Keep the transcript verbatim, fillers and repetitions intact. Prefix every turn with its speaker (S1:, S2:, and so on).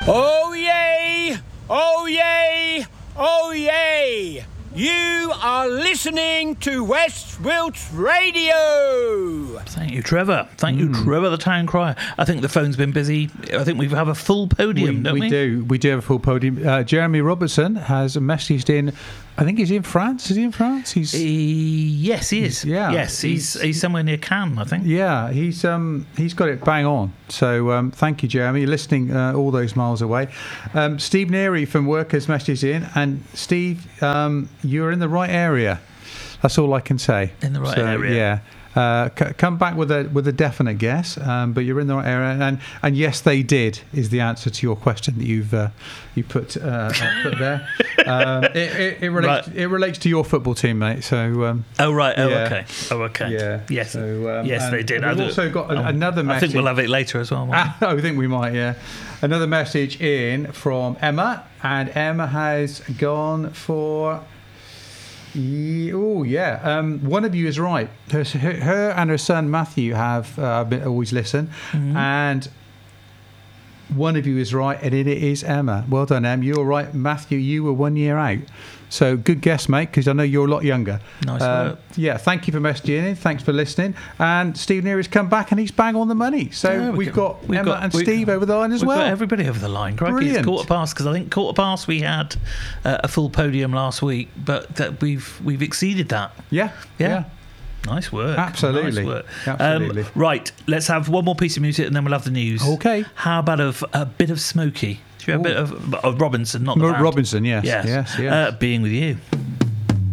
S1: Oh yay! Oh yay! Oh yay! You are listening to West Wilts Radio.
S2: Thank you, Trevor. Thank you, mm. Trevor, the town crier. I think the phone's been busy. I think we have a full podium,
S3: we,
S2: don't we?
S3: We do. We do have a full podium. Uh, Jeremy Robertson has messaged in. I think he's in France. Is he in France? He's
S2: he, yes, he is.
S3: Yeah,
S2: yes, he's, he's he's somewhere near Cannes, I think.
S3: Yeah, he's um he's got it bang on. So um, thank you, Jeremy. You're listening uh, all those miles away. Um, Steve Neary from Work has messaged in, and Steve, um, you're in the right area. That's all I can say.
S2: In the right
S3: so,
S2: area.
S3: Yeah. Uh, c- come back with a with a definite guess, um, but you're in the right area, and and yes, they did is the answer to your question that you've uh, you put uh, put there. Um, it, it, it relates right. it relates to your football team, mate. So um,
S2: oh right, oh
S3: yeah.
S2: okay, oh okay,
S3: yeah,
S2: yes,
S3: so, um,
S2: yes, they did.
S3: We've also got
S2: oh,
S3: another message.
S2: I think we'll have it later as well.
S3: Ah, I think we might, yeah. Another message in from Emma, and Emma has gone for. Oh yeah, um, one of you is right. Her, her and her son Matthew have uh, been, always listen, mm-hmm. and one of you is right, and it is Emma. Well done, Em. You're right, Matthew. You were one year out, so good guess, mate. Because I know you're a lot younger.
S2: Nice
S3: uh,
S2: work.
S3: Yeah, thank you for messaging in. Thanks for listening. And Steve Neary's come back, and he's bang on the money. So yeah, we we've got, got we've Emma got, and Steve over the line as
S2: we've
S3: well.
S2: We've got everybody over the line. Crikey, it's quarter past, because I think quarter past we had uh, a full podium last week, but that we've we've exceeded that.
S3: Yeah,
S2: yeah.
S3: yeah.
S2: Nice work.
S3: Absolutely.
S2: Nice work.
S3: Absolutely.
S2: Um, right, let's have one more piece of music and then we'll have the news.
S3: Okay.
S2: How about a, a bit of Smokey? Should we have a bit of, of Robinson, not the band?
S3: Robinson, yes.
S2: Yes,
S3: yes, yes.
S2: Uh, Being With You.